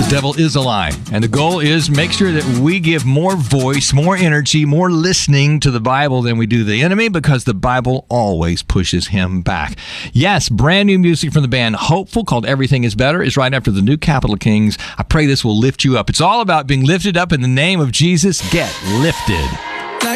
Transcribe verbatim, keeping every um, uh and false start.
The devil is a lie. And the goal is make sure that we give more voice, more energy, more listening to the Bible than we do the enemy, because the Bible always pushes him back. Yes, brand new music from the band Hopeful called Everything is Better is right after the new Capital Kings. I pray this will lift you up. It's all about being lifted up in the name of Jesus. Get lifted.